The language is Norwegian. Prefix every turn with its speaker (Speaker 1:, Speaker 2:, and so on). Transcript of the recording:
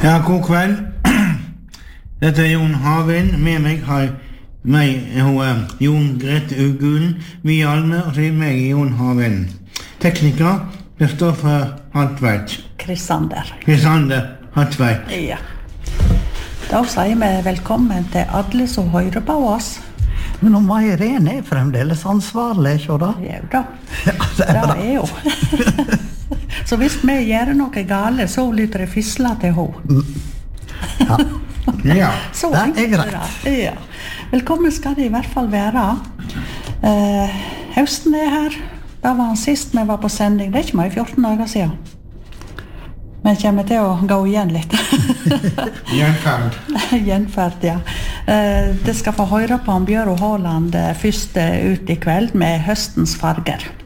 Speaker 1: Ja, god kveld. Dette Jon Havin. Med meg har Jon Grete Ugulen, Alme, og så meg Jon Havin. Tekniker, Kristoffer Hartveit.
Speaker 2: Krisander
Speaker 1: Hartveit.
Speaker 2: Ja. Da sier vi velkommen til alle som hører på oss.
Speaker 3: Men om Irene fremdeles ansvarlig, ikke da?
Speaker 2: Ja da.
Speaker 3: Ja, det bra.
Speaker 2: Jo. Så hvis vi gjør noe gale, så lytter det fisla til henne.
Speaker 3: Ja.
Speaker 1: Ja.
Speaker 2: Så
Speaker 3: det greit.
Speaker 2: Ja. Velkommen skal det i hvert fall være. Høsten her. Da var han sist vi var på sending. Det ikke meg 14 dager siden. Men kommer til å gå igjen litt. Gjenferd, ja. Det skal få høre på Bjørn Håland først ut i kveld med høstens farger.